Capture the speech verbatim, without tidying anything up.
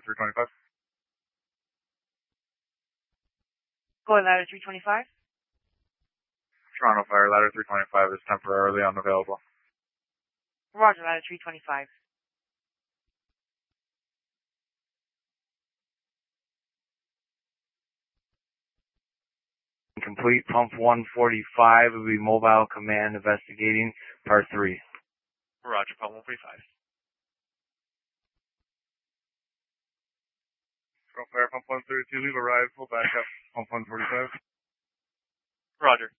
three twenty-five. Go ahead, ladder three twenty-five. Toronto Fire, ladder three twenty-five is temporarily unavailable. Roger, ladder three twenty-five. Complete. Pump one forty-five will be mobile command investigating part three. Roger, pump one forty-five. Toronto Fire, pump one thirty-two, leave arrive, full backup, pump one forty-five. Roger.